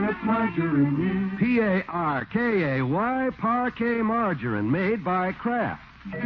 margarine is. P-A-R-K-A-Y, Parquet Margarine, made by Kraft.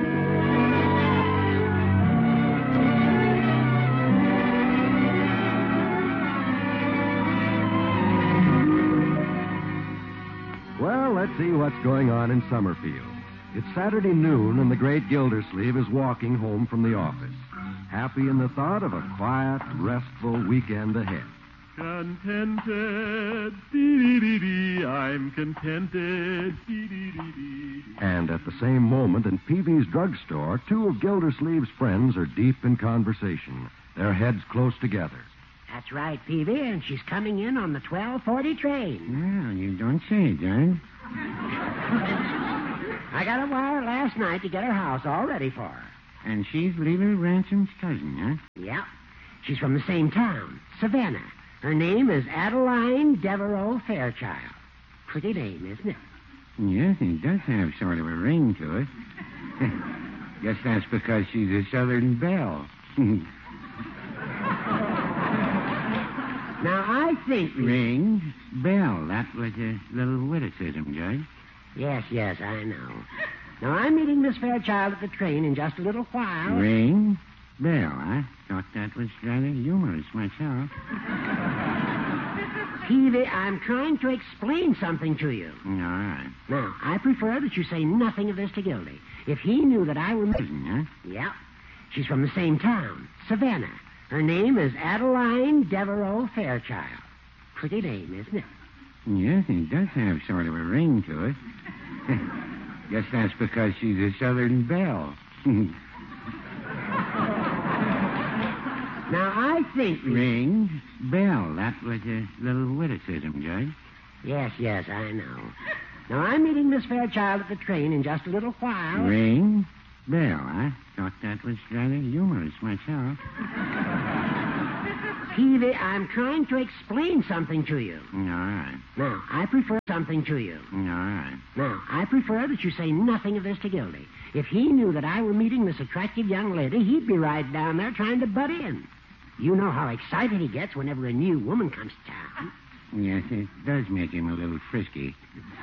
Well, let's see what's going on in Summerfield. It's Saturday noon, and the great Gildersleeve is walking home from the office, happy in the thought of a quiet, restful weekend ahead. Contented, dee-dee-dee-dee, I'm contented, dee-dee-dee-dee. And at the same moment, in Peavy's drugstore, two of Gildersleeve's friends are deep in conversation, their heads close together. That's right, Peavy, and she's coming in on the 12:40 train. Well, you don't say, John. I got a wire last night to get her house all ready for her. And she's Leela Ransom's cousin, huh? Yep. She's from the same town, Savannah. Her name is Adeline Devereaux Fairchild. Pretty name, isn't it? Yes, it does have sort of a ring to it. Guess that's because she's a Southern belle. Now, I think... Ring, bell. That was a little witticism, Judge. Yes, I know. Now, I'm meeting Miss Fairchild at the train in just a little while. Ring, bell. I thought that was rather humorous myself. Peavy, I'm trying to explain something to you. All right. Now, I prefer that you say nothing of this to Gildy. If he knew that I were... Cousin, huh? Yep. She's from the same town, Savannah. Her name is Adeline Devereaux Fairchild. Pretty name, isn't it? Yes, it does have sort of a ring to it. Guess that's because she's a Southern belle. Now, I think... Ring, bell. That was a little witticism, Judge. Yes, I know. Now, I'm meeting Miss Fairchild at the train in just a little while. Ring, bell. I thought that was rather humorous myself. Peavy, I'm trying to explain something to you. All right. Now, I prefer something to you. All right. Now, I prefer that you say nothing of this to Gildy. If he knew that I were meeting this attractive young lady, he'd be right down there trying to butt in. You know how excited he gets whenever a new woman comes to town. Yes, it does make him a little frisky.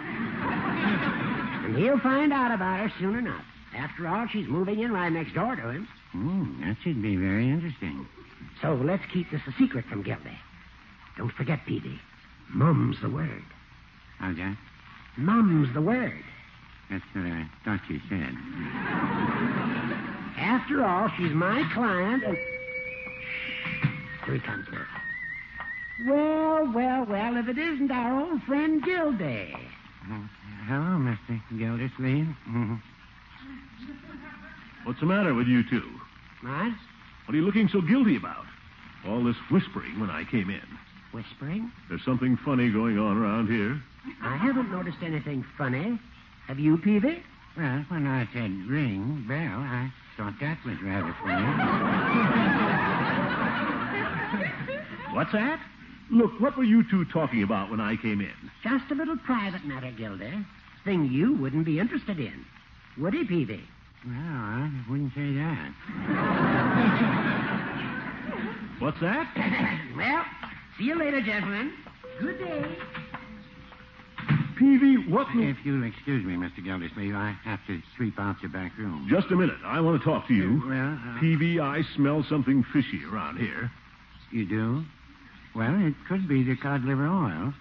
And he'll find out about her soon enough. After all, she's moving in right next door to him. That should be very interesting. So let's keep this a secret from Gildy. Don't forget, Peavy. Mum's the word. How's that? Mum's the word. That's what I thought you said. After all, she's my client, and... Here he comes now. Well, if it isn't our old friend Gildy. Hello, Mr. Gildersleeve. What's the matter with you two? What? What are you looking so guilty about? All this whispering when I came in. Whispering? There's something funny going on around here. I haven't noticed anything funny. Have you, Peavy? Well, when I said ring, bell, I thought that was rather funny. What's that? Look, what were you two talking about when I came in? Just a little private matter, Gildy. Thing you wouldn't be interested in. Would he, Peavy? Well, I wouldn't say that. What's that? Well, see you later, gentlemen. Good day. Peavy, what... If you'll excuse me, Mr. Gildersleeve, I have to sweep out your back room. Just a minute. I want to talk to you. Well, Peavy, I smell something fishy around here. You do? Well, it could be the cod liver oil.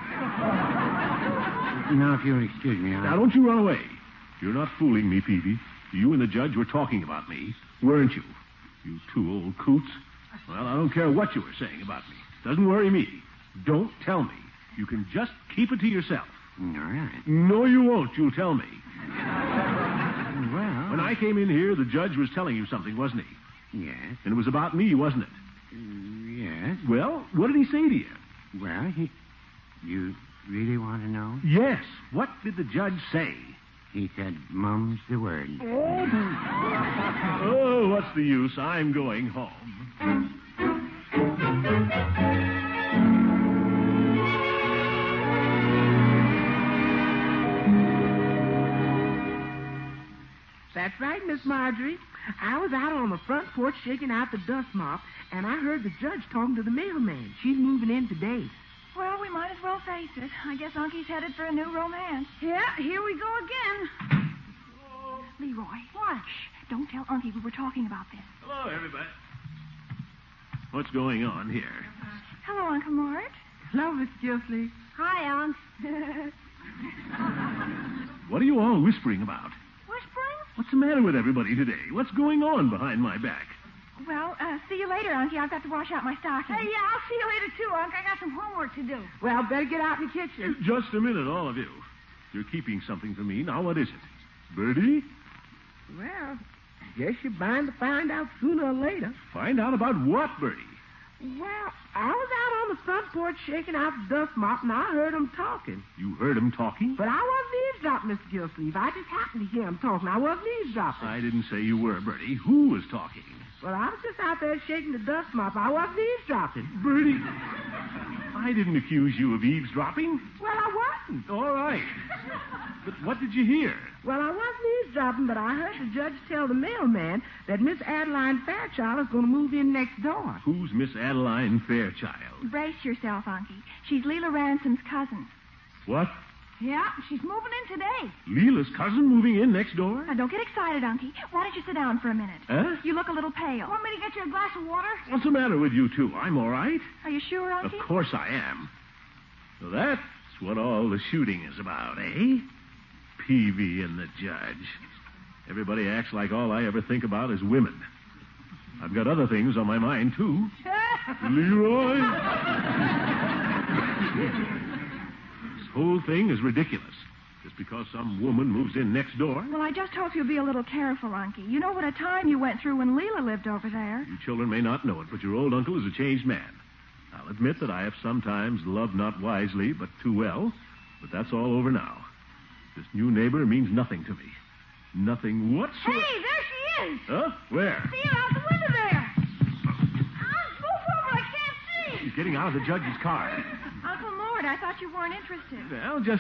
Now, if you'll excuse me, Now, don't you run away. You're not fooling me, Peavy. You and the judge were talking about me, weren't you? You two old coots. Well, I don't care what you were saying about me. Doesn't worry me. Don't tell me. You can just keep it to yourself. All right. No, you won't. You'll tell me. Well... When I came in here, the judge was telling you something, wasn't he? Yes. And it was about me, wasn't it? Yes. Well, what did he say to you? Well, You really want to know? Yes. What did the judge say? He said, mum's the word. Oh, what's the use? I'm going home. That's right, Miss Marjorie. I was out on the front porch shaking out the dust mop, and I heard the judge talking to the mailman. She's moving in today. Well, we might as well face it. I guess Uncie's headed for a new romance. Yeah, here we go again. Leroy. What? Shh. Don't tell Uncie we were talking about this. Hello, everybody. What's going on here? Hello, Uncle Mort. Hello, Miss Gilsleeve. Hi, Unc. What are you all whispering about? Whispering? What's the matter with everybody today? What's going on behind my back? Well, see you later, Uncie. I've got to wash out my stocking. Hey, yeah, I'll see you later, too, Unc. I got some homework to do. Well, better get out in the kitchen. Just a minute, all of you. You're keeping something from me. Now, what is it? Birdie? Well, guess you're bound to find out sooner or later. Find out about what, Birdie? Well, I was out on the front porch shaking out the dust mop, and I heard them talking. You heard him talking? But I wasn't eavesdropping, Mr. Gilsleeve. I just happened to hear them talking. I wasn't eavesdropping. I didn't say you were, Birdie. Who was talking? Well, I was just out there shaking the dust mop. I wasn't eavesdropping. Birdie, I didn't accuse you of eavesdropping. Well, I wasn't. All right. But what did you hear? Well, I wasn't eavesdropping, but I heard the judge tell the mailman that Miss Adeline Fairchild is going to move in next door. Who's Miss Adeline Fairchild? Brace yourself, Uncie. She's Leela Ransom's cousin. What? Yeah, she's moving in today. Leela's cousin moving in next door? Now, don't get excited, Uncie. Why don't you sit down for a minute? Huh? You look a little pale. Want me to get you a glass of water? What's the matter with you two? I'm all right. Are you sure, Of Uncie? course I am. So that's what all the shooting is about, eh? Peavy and the judge. Everybody acts like all I ever think about is women. I've got other things on my mind, too. Leroy! This whole thing is ridiculous. Just because some woman moves in next door. Well, I just hope you'll be a little careful, Uncie. You know what a time you went through when Leela lived over there. You children may not know it, but your old uncle is a changed man. I'll admit that I have sometimes loved not wisely, but too well. But that's all over now. This new neighbor means nothing to me. Nothing whatsoever. Hey, there she is. Huh? Where? See her out the window there. Move over. I can't see. She's getting out of the judge's car. Uncle Mort, I thought you weren't interested. Well, just